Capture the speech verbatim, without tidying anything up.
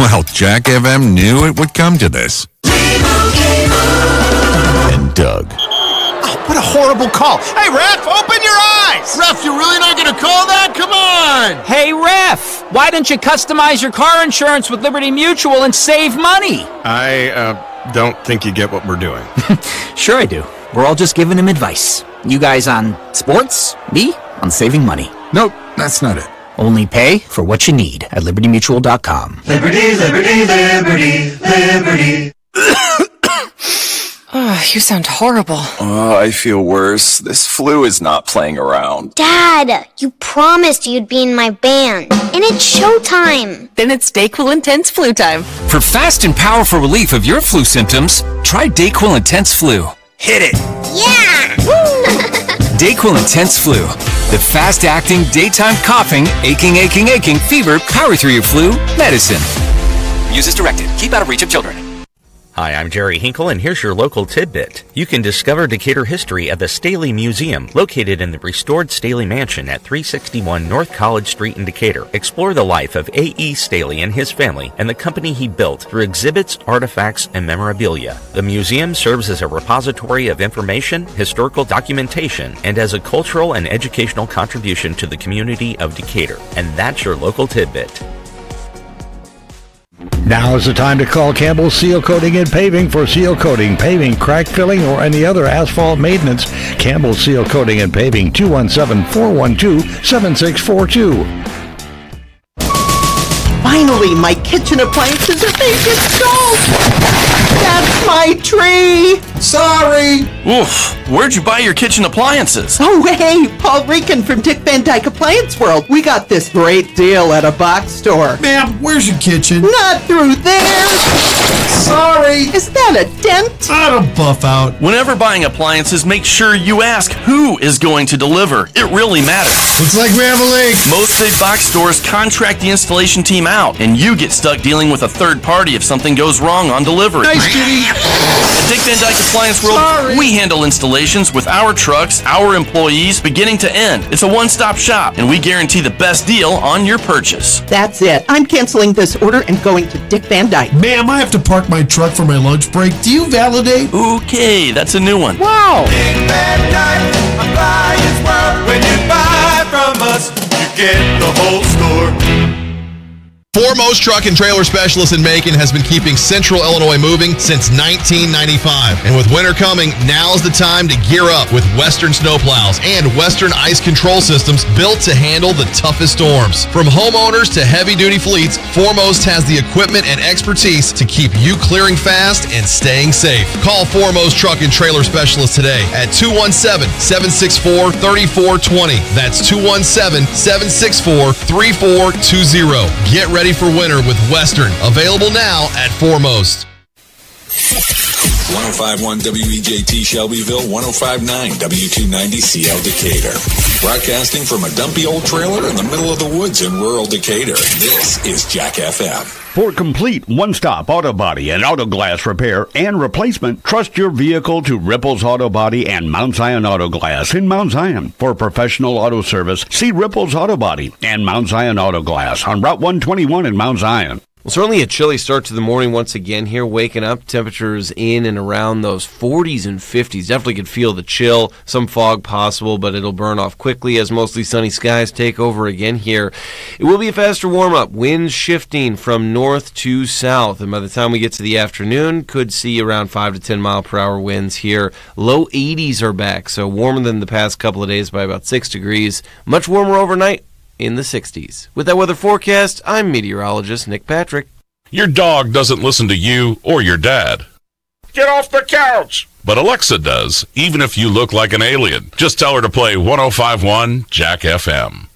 Well, Jack F M knew it would come to this. And Doug. Oh, what a horrible call. Hey, ref, open your eyes! Ref, you're really not going to call that? Come on! Hey, ref, why don't you customize your car insurance with Liberty Mutual and save money? I, uh, don't think you get what we're doing. Sure I do. We're all just giving him advice. You guys on sports, me on saving money. Nope, that's not it. Only pay for what you need at liberty mutual dot com. Liberty, liberty, liberty, liberty. Oh, you sound horrible. Oh, I feel worse. This flu is not playing around. Dad, you promised you'd be in my band. And it's showtime. Then it's DayQuil Intense Flu time. For fast and powerful relief of your flu symptoms, try DayQuil Intense Flu. Hit it. Yeah! DayQuil Intense Flu. The fast-acting, daytime coughing, aching, aching, aching, fever, power through your flu medicine. Use as directed. Keep out of reach of children. Hi, I'm Jerry Hinkle, and here's your local tidbit. You can discover Decatur history at the Staley Museum, located in the restored Staley Mansion at three sixty-one North College Street in Decatur. Explore the life of A E Staley and his family and the company he built through exhibits, artifacts, and memorabilia. The museum serves as a repository of information, historical documentation, and as a cultural and educational contribution to the community of Decatur. And that's your local tidbit. Now is the time to call Campbell Seal Coating and Paving for seal coating, paving, crack filling, or any other asphalt maintenance. Campbell Seal Coating and Paving, two one seven, four one two, seven six four two. Finally, my kitchen appliances are being installed. That's my tree. Sorry. Oof, where'd you buy your kitchen appliances? Oh, hey, Paul Rican from Dick Van Dyke Appliance World. We got this great deal at a box store. Ma'am, where's your kitchen? Not through there. Sorry. Is that a dent? I don't buff out. Whenever buying appliances, make sure you ask who is going to deliver. It really matters. Looks like we have a leak. Most big box stores contract the installation team out, and you get stuck dealing with a third party if something goes wrong on delivery. Nice, Judy. At Dick Van Dyke Appliance World, Sorry. We handle installations with our trucks, our employees, beginning to end. It's a one-stop shop, and we guarantee the best deal on your purchase. That's it. I'm canceling this order and going to Dick Van Dyke. Ma'am, I have to park my truck for my lunch break. Do you validate? Okay, that's a new one. Wow. Dick Van Dyke Appliance World. When you buy from us, you get the whole store. Foremost Truck and Trailer Specialist in Macon has been keeping Central Illinois moving since nineteen ninety-five. And with winter coming, now's the time to gear up with Western snowplows and Western ice control systems built to handle the toughest storms. From homeowners to heavy-duty fleets, Foremost has the equipment and expertise to keep you clearing fast and staying safe. Call Foremost Truck and Trailer Specialist today at two one seven, seven six four, three four two zero. That's two one seven, seven six four, three four two zero. Get ready for winter with Western. Available now at Foremost. one oh five point one W E J T Shelbyville, one oh five point nine W two ninety C L Decatur. Broadcasting from a dumpy old trailer in the middle of the woods in rural Decatur. This is Jack F M. For complete one-stop auto body and auto glass repair and replacement, trust your vehicle to Ripples Auto Body and Mount Zion Auto Glass in Mount Zion. For professional auto service, see Ripples Auto Body and Mount Zion Auto Glass on Route one twenty-one in Mount Zion. Well, certainly a chilly start to the morning once again here, waking up. Temperatures in and around those forties and fifties. Definitely could feel the chill. Some fog possible, but it'll burn off quickly as mostly sunny skies take over again here. It will be a faster warm-up. Winds shifting from north to south. And by the time we get to the afternoon, could see around five to ten mile per hour winds here. Low eighties are back, so warmer than the past couple of days by about six degrees. Much warmer overnight in the sixties. With that weather forecast, I'm meteorologist Nick Patrick. Your dog doesn't listen to you or your dad. Get off the couch! But Alexa does, even if you look like an alien. Just tell her to play one oh five point one Jack F M.